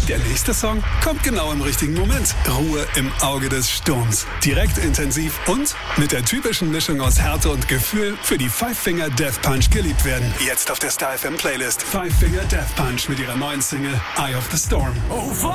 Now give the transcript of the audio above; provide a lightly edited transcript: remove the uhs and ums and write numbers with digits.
Der nächste Song kommt genau im richtigen Moment. Ruhe im Auge des Sturms. Direkt intensiv und mit der typischen Mischung aus Härte und Gefühl für die Five Finger Death Punch geliebt werden. Jetzt auf der Star FM Playlist. Five Finger Death Punch mit ihrer neuen Single Eye of the Storm. Oh,